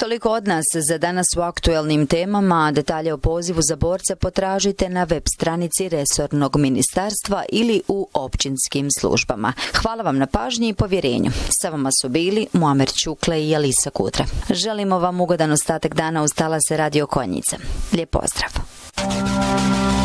Toliko od nas za danas u aktuelnim temama. Detalje o pozivu za borce potražite na web stranici resornog ministarstva ili u općinskim službama. Hvala vam na pažnji i povjerenju. Sa vama su bili Muamer Ćukle i Alisa Kudra. Želimo vam ugodan ostatak dana uz talase Radio Konjice. Lijep pozdrav!